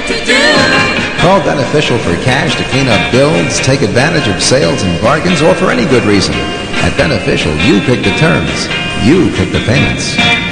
to do. Call Beneficial for cash to clean up bills, take advantage of sales and bargains, or for any good reason. At Beneficial, you pick the terms. You pick the payments.